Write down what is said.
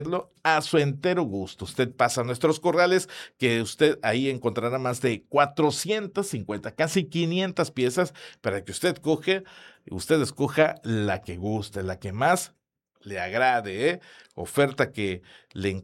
a su entero gusto. Usted pasa a nuestros corrales, que usted ahí encontrará más de 450, casi 500 piezas para que usted escoja la que guste, la que más le agrade, ¿eh? Oferta que le